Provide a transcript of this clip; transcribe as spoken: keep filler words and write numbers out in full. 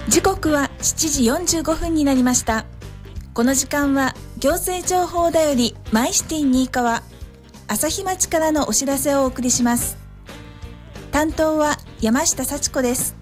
時刻はしちじよんじゅうごふんになりました。この時間は行政情報だよりマイシティ新川朝日町からのお知らせをお送りします。担当は山下幸子です。